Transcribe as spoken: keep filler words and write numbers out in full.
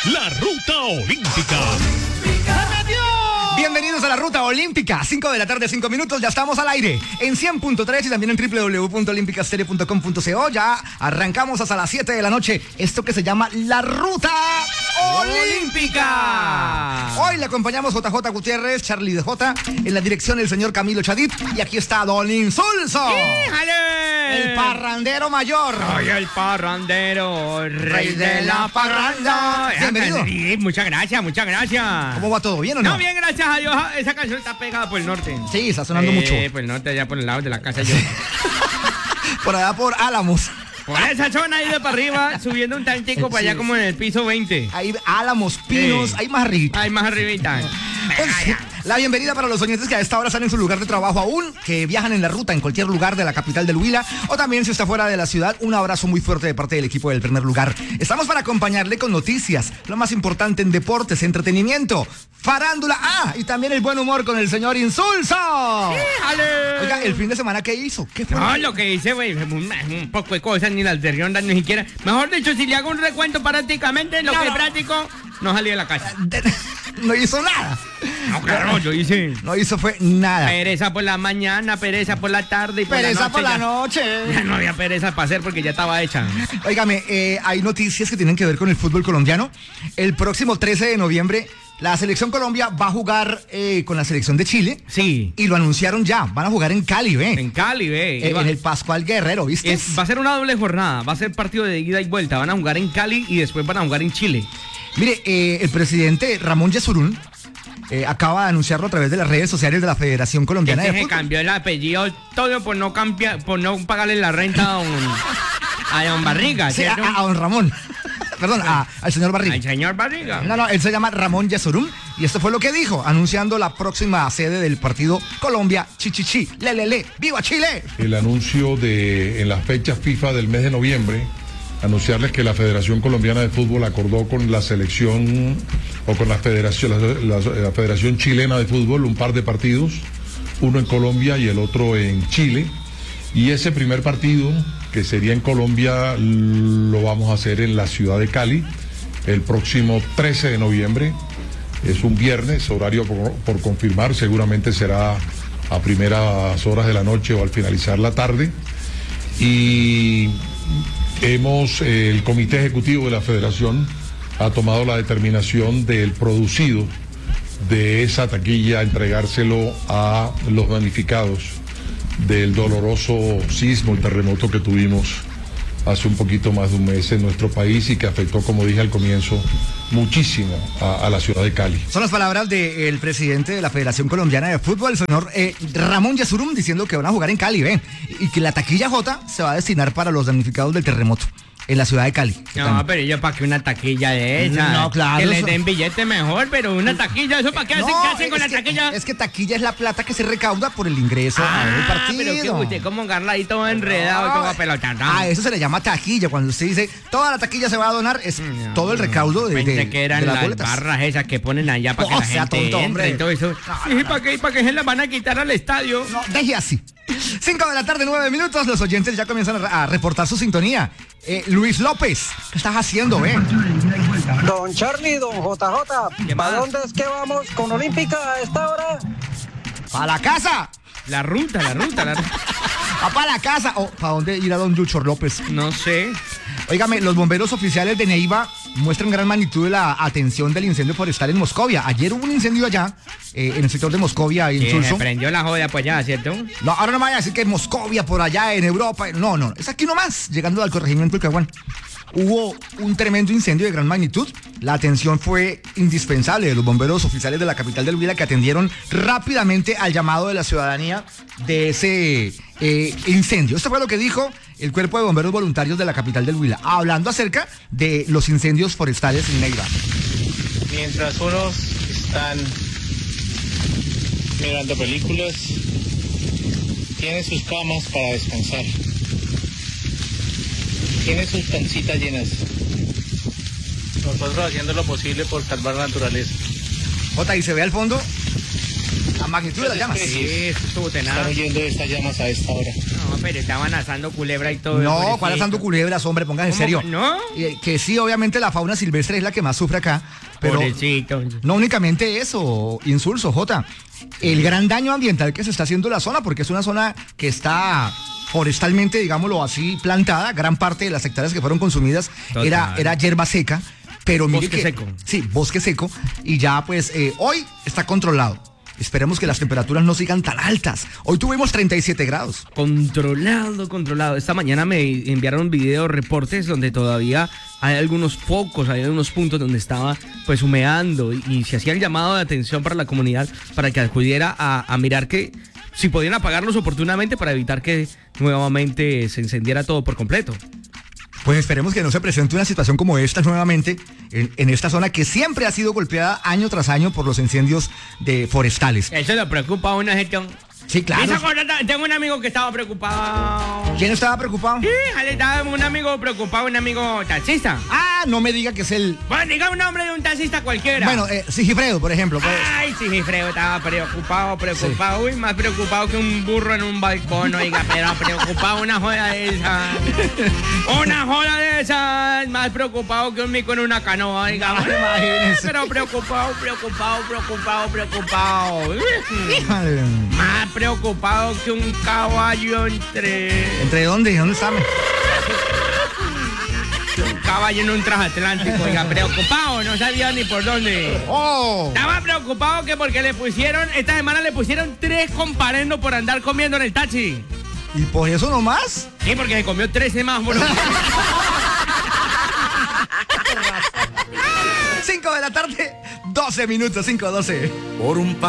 la Ruta Olímpica. Bienvenidos a la Ruta Olímpica, cinco de la tarde, cinco minutos, ya estamos al aire en cien punto tres y también en doble u doble u doble u punto olímpicastereo punto com punto co. Ya arrancamos hasta las siete de la noche, esto que se llama la Ruta Olímpica. Hoy le acompañamos J J Gutiérrez, Charlie de J, en la dirección el señor Camilo Chadid, y aquí está Don Insulso. ¡Híjale! El parrandero mayor. Soy el parrandero, rey de la parranda. Bienvenido. Sí, muchas gracias, muchas gracias. ¿Cómo va todo? ¿Bien o no? No, bien, gracias a Dios. Esa canción está pegada por el norte. Sí, está sonando eh, mucho. Por el norte, allá por el lado de la casa yo. Por allá por Álamos. Por esa zona ahí de para arriba, subiendo un tantico para allá Sí. como en el piso veinte. Ahí Álamos, Pinos, Sí. ahí más arriba. Ahí más arribita. Pues, la bienvenida para los oyentes que a esta hora están en su lugar de trabajo aún, que viajan en la ruta en cualquier lugar de la capital del Huila, o también si está fuera de la ciudad, un abrazo muy fuerte de parte del equipo del primer lugar. Estamos para acompañarle con noticias, lo más importante en deportes, entretenimiento, farándula, ah, y también el buen humor con el señor Insulso. ¡Híjale! Oiga, el fin de semana, ¿qué hizo? ¿Qué fue? No, lo que hice, güey, un, un poco de cosas, ni las de Rionda ni siquiera. Mejor dicho, si le hago un recuento prácticamente, lo No, que no. práctico, no salí de la casa. No hizo nada. No, claro, yo hice No hizo fue nada. pereza por la mañana, pereza por la tarde y por Pereza la noche. por la ya- noche. Ya no había pereza para hacer porque ya estaba hecha. Óigame, eh, hay noticias que tienen que ver con el fútbol colombiano. El próximo trece de noviembre, la selección Colombia va a jugar eh, con la selección de Chile. Sí. Y lo anunciaron ya. Van a jugar en Cali, ¿ve? En Cali, ve. Eh, Iba- en el Pascual Guerrero, ¿viste? es- va a ser una doble jornada. Va a ser partido de ida y vuelta. Van a jugar en Cali y después van a jugar en Chile. Mire, eh, el presidente Ramón Yesurún eh, acaba de anunciarlo a través de las redes sociales de la Federación Colombiana Ese de se Fútbol. cambió el apellido todo por no cambiar, por no pagarle la renta a don, a don Barriga, Sí, a, ¿cierto? a don Ramón. Perdón, a- al señor Barriga. Al señor Barriga. No, no, él se llama Ramón Yesurún y esto fue lo que dijo, anunciando la próxima sede del partido Colombia Chichichi. Le, le, le. ¡Viva Chile! El anuncio de en las fechas FIFA del mes de noviembre, anunciarles que la Federación Colombiana de Fútbol acordó con la selección o con la Federación, la, la- la Federación Chilena de Fútbol un par de partidos, uno en Colombia y el otro en Chile. Y ese primer partido, que sería en Colombia, lo vamos a hacer en la ciudad de Cali el próximo trece de noviembre. Es un viernes, horario por, por confirmar, seguramente será a primeras horas de la noche o al finalizar la tarde. Y hemos, eh, el comité ejecutivo de la federación ha tomado la determinación del producido de esa taquilla, entregárselo a los damnificados del doloroso sismo, el terremoto que tuvimos hace un poquito más de un mes en nuestro país y que afectó, como dije al comienzo, muchísimo a, a la ciudad de Cali. Son las palabras del presidente de la Federación Colombiana de Fútbol, el señor eh, Ramón Yesurún, diciendo que van a jugar en Cali, ven, y que la taquilla J se va a destinar para los damnificados del terremoto en la ciudad de Cali. No, pero yo para que una taquilla de esa. No, claro, Que le eso- den billete mejor, pero una taquilla, ¿eso para qué hacen? No, ¿Qué hacen con es la que- taquilla? Es que taquilla es la plata que se recauda por el ingreso al Ah, partido. pero que usted como garla ahí todo enredado, como pelotando. A eso se le llama taquilla. Cuando usted dice toda la taquilla se va a donar, es todo el recaudo de, Pensé de- que eran de las las boletas. barras esas que ponen allá para que Oh, la sea gente tonto, entre hombre. y todo eso. No, ¿Y para qué, para qué se las van a quitar al estadio? No, deje así. cinco de la tarde, nueve minutos. Los oyentes ya comienzan a, a reportar su sintonía. Eh, Luis López, ¿qué estás haciendo, ve? Don Charlie, don J J, ¿Qué ¿para más? dónde es que vamos con Olímpica a esta hora? ¿Para la casa? La ruta, la ruta, la ruta. ¿Va para la casa? ¿O para dónde ir a don Luchor López? No sé. Óigame, los bomberos oficiales de Neiva muestran gran magnitud de la atención del incendio forestal en Moscovia. Ayer hubo un incendio allá, eh, en el sector de Moscovia, en Que se Sulso. prendió la joda pues allá, ¿cierto? No, ahora no me vaya a decir que es Moscovia por allá en Europa. No, no, es aquí nomás, llegando al corregimiento del Caguán. Hubo un tremendo incendio de gran magnitud. La atención fue indispensable de los bomberos oficiales de la capital del Huila, que atendieron rápidamente al llamado de la ciudadanía de ese eh, incendio. Esto fue lo que dijo el Cuerpo de Bomberos Voluntarios de la capital del Huila, hablando acerca de los incendios forestales en Neiva. Mientras unos están mirando películas, tienen sus camas para descansar, tienen sus pancitas llenas. Nosotros haciendo lo posible por salvar la naturaleza. Jota, y se ve al fondo la magnitud de las llamas. Sí, eso estuvo tenaz. Están huyendo de estas llamas a esta hora. No, No, pero estaban asando culebra y todo. No, pobrecito. ¿cuál asando culebras, hombre? Póngase en ¿Cómo? serio. ¿No? Eh, Que sí, obviamente la fauna silvestre es la que más sufre acá, pero Pobrecito. no únicamente eso, Insulso, Jota. El gran daño ambiental que se está haciendo en la zona, porque es una zona que está forestalmente, digámoslo así, plantada. Gran parte de las hectáreas que fueron consumidas Total. era, era hierba seca. Pero mire Bosque que- seco. Sí, bosque seco. Y ya pues eh, hoy está controlado. Esperemos que las temperaturas no sigan tan altas. Hoy tuvimos treinta y siete grados. Controlado, controlado. Esta mañana me enviaron video reportes donde todavía hay algunos focos, hay algunos puntos donde estaba pues humeando y, y se hacía el llamado de atención para la comunidad para que acudiera a, a mirar que si podían apagarlos oportunamente para evitar que nuevamente se encendiera todo por completo. Pues esperemos que no se presente una situación como esta nuevamente en, en esta zona que siempre ha sido golpeada año tras año por los incendios de forestales. Eso le preocupa a una gestión. Sí, claro. ¿Me hizo acordar? Tengo un amigo que estaba preocupado. ¿Quién estaba preocupado? Sí, Ale, estaba un amigo preocupado, un amigo taxista. Ah, no me diga que es el... Bueno, diga un nombre de un taxista cualquiera. Bueno, eh, Sigifredo, por ejemplo. Pues. Ay, sí, Gifredo estaba preocupado, preocupado. Uy, más preocupado que un burro en un balcón, oiga, pero preocupado una joda de esas. Una joda de esas. Más preocupado que un mico en una canoa, oiga. Imagínese. Pero preocupado, preocupado, preocupado, preocupado. Híjole. Más preocupado que un caballo entre... ¿Entre dónde? ¿Dónde está? Un caballo en un transatlántico, oiga, preocupado, no sabía ni por dónde. ¡Oh! Estaba preocupado que porque le pusieron, esta semana le pusieron tres comparendos por andar comiendo en el taxi. ¿Y por eso nomás? Sí, porque se comió tres semáforos. cinco de la tarde, doce minutos, cinco doce. Por un